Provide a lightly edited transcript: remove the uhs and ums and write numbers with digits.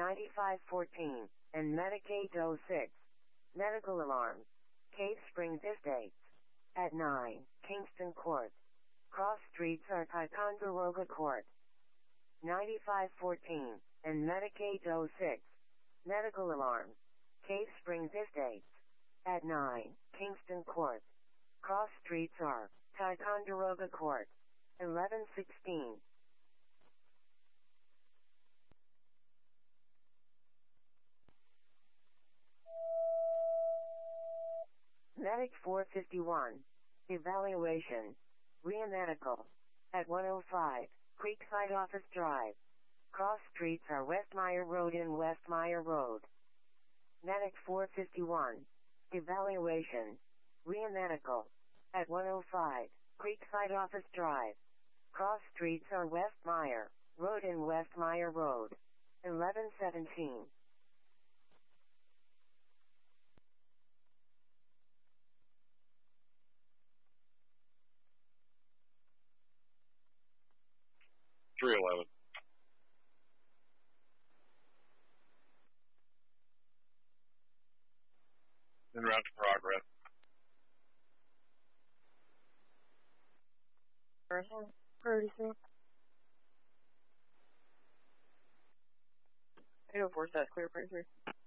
9514, and Medicaid 06. Medical alarm. Cave Springs Estates. At 9, Kingston Court. Cross streets are Ticonderoga Court. 9514, and Medicaid 06. Medical alarm. Cave Springs Estates. At 9, Kingston Court. Cross streets are Ticonderoga Court. 1116. Medic 451. Evaluation. Medical. At 105, Creekside Office Drive. Cross streets are Westmeyer Road and Westmeyer Road. Medic 451. Evaluation. Medical. At 105, Creekside Office Drive. Cross streets are Westmeyer Road and Westmeyer Road. 1117. .311. En route to progress. Priority 6. 804 set, clear, priority 3.